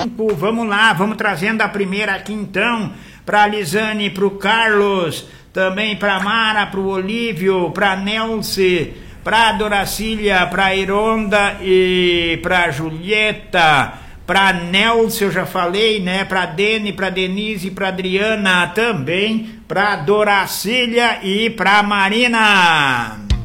Vamos lá, vamos trazendo a primeira aqui então, para a Lisane, para o Carlos, também para a Mara, para o Olívio, para a Nelce, para a Doracília, para a Ironda e para a Julieta, para a Nelce, eu já falei, né? Para a Dene, para a Denise, para a Adriana também, para a Doracília e para a Marina.